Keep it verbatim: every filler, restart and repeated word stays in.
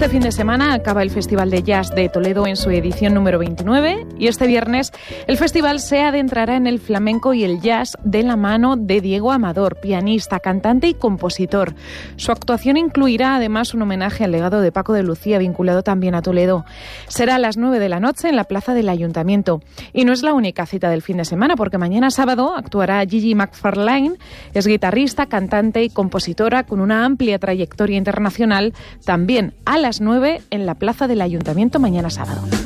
Este fin de semana acaba el Festival de Jazz de Toledo en su edición número veintinueve y este viernes el festival se adentrará en el flamenco y el jazz de la mano de Diego Amador, pianista, cantante y compositor. Su actuación incluirá además un homenaje al legado de Paco de Lucía, vinculado también a Toledo. Será a las nueve de la noche en la plaza del Ayuntamiento. Y no es la única cita del fin de semana, porque mañana sábado actuará Gigi McFarlane, es guitarrista, cantante y compositora con una amplia trayectoria internacional, también a las nueve en la plaza del Ayuntamiento mañana sábado.